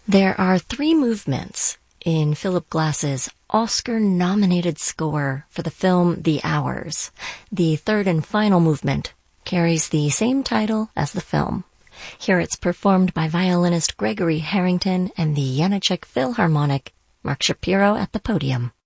There are three movements in Philip Glass's Oscar-nominated score for the film The Hours. The third and final movement carries the same title as the film. Here it's performed by violinist Gregory Harrington and the Janacek Philharmonic, Mark Shapiro at the podium.